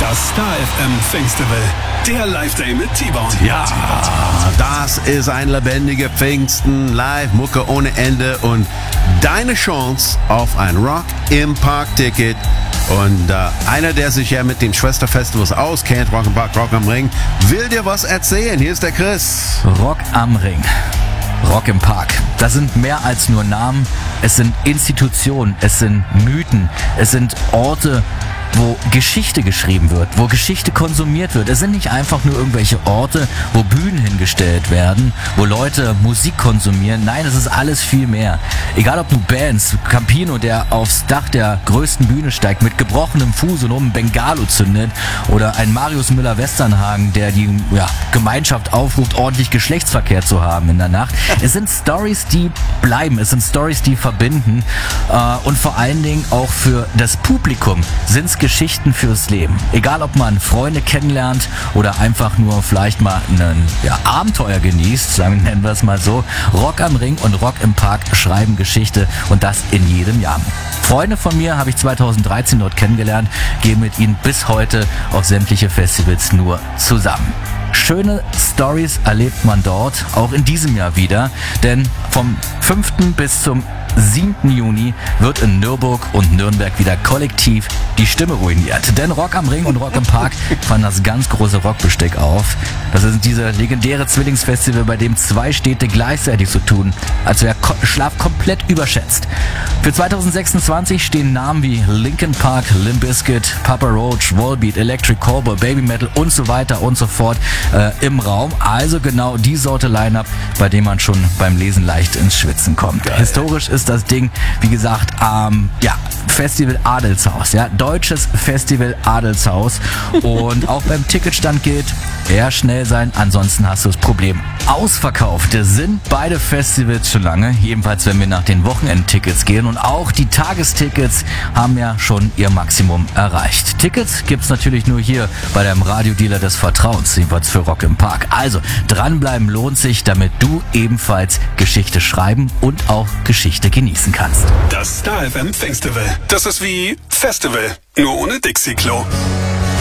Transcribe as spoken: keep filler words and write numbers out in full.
Das Star F M Festival, der Live-Day mit T-Bone. Ja, das ist ein lebendiger Pfingsten, live, Mucke ohne Ende und deine Chance auf ein Rock im Park-Ticket. Und äh, einer, der sich ja mit den Schwesterfestivals auskennt, Rock im Park, Rock am Ring, will dir was erzählen. Hier ist der Chris. Rock am Ring. Rock im Park. Das sind mehr als nur Namen. Es sind Institutionen, es sind Mythen, es sind Orte, wo Geschichte geschrieben wird, wo Geschichte konsumiert wird. Es sind nicht einfach nur irgendwelche Orte, wo Bühnen hingestellt werden, wo Leute Musik konsumieren. Nein, es ist alles viel mehr. Egal ob du Bands, Campino, der aufs Dach der größten Bühne steigt, mit gebrochenem Fuß und um ein Bengalo zündet, oder ein Marius Müller-Westernhagen, der die ja, Gemeinschaft aufruft, ordentlich Geschlechtsverkehr zu haben in der Nacht. Es sind Stories, die bleiben. Es sind Stories, die verbinden. Äh, und vor allen Dingen auch für das Publikum sind es Geschichten fürs Leben. Egal, ob man Freunde kennenlernt oder einfach nur vielleicht mal ein ja, Abenteuer genießt, sagen, nennen wir es mal so. Rock am Ring und Rock im Park schreiben Geschichte und das in jedem Jahr. Freunde von mir habe ich zweitausenddreizehn dort kennengelernt, gehe mit ihnen bis heute auf sämtliche Festivals nur zusammen. Schöne Stories erlebt man dort, auch in diesem Jahr wieder, denn vom fünften bis zum siebten Juni wird in Nürburg und Nürnberg wieder kollektiv die Stimme ruiniert. Denn Rock am Ring und Rock im Park fahren das ganz große Rockbesteck auf. Das ist diese legendäre Zwillingsfestival, bei dem zwei Städte gleichzeitig so tun, als wäre Schlaf komplett überschätzt. Für zweitausendsechsundzwanzig stehen Namen wie Linkin Park, Limp Bizkit, Papa Roach, Volbeat, Electric Cowboy, Baby Metal und so weiter und so fort äh, im Raum. Also genau die Sorte Line-Up, bei dem man schon beim Lesen leicht ins Schwitzen kommt. Geil. Historisch ist das Ding, wie gesagt, ähm, ja, Festival Adelshaus, ja, deutsches Festival Adelshaus. Und auch beim Ticketstand gilt, eher schnell sein, ansonsten hast du das Problem. Ausverkauft sind beide Festivals schon lange, jedenfalls wenn wir nach den Wochenendtickets gehen, und auch die Tagestickets haben ja schon ihr Maximum erreicht. Tickets gibt's natürlich nur hier bei deinem Radiodealer des Vertrauens, jedenfalls für Rock im Park. Also dranbleiben lohnt sich, damit du ebenfalls Geschichte schreiben und auch Geschichte genießen kannst. Das Star F M Festival, das ist wie Festival, nur ohne Dixie-Klo.